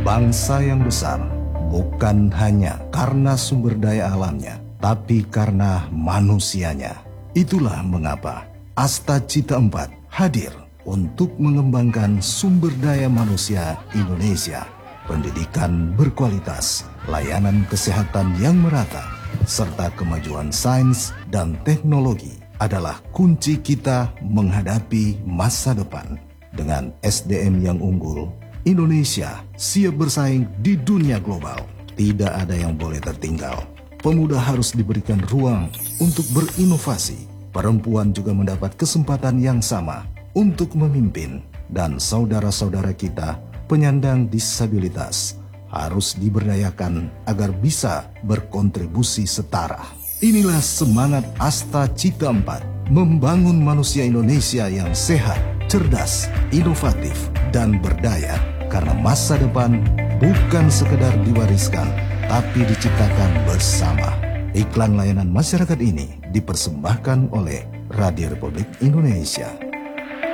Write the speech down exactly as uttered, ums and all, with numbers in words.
Bangsa yang besar bukan hanya karena sumber daya alamnya, tapi karena manusianya. Itulah mengapa Asta Cita empat hadir untuk mengembangkan sumber daya manusia Indonesia, pendidikan berkualitas, layanan kesehatan yang merata, serta kemajuan sains dan teknologi adalah kunci kita menghadapi masa depan. Dengan S D M yang unggul, Indonesia siap bersaing di dunia global. Tidak ada yang boleh tertinggal. Pemuda harus diberikan ruang untuk berinovasi. Perempuan juga mendapat kesempatan yang sama untuk memimpin. Dan saudara-saudara kita penyandang disabilitas harus diberdayakan agar bisa berkontribusi setara. Inilah semangat Asta Cita empat, membangun manusia Indonesia yang sehat, cerdas, inovatif, dan berdaya. Karena masa depan bukan sekedar diwariskan, tapi diciptakan bersama. Iklan layanan masyarakat ini dipersembahkan oleh Radio Republik Indonesia.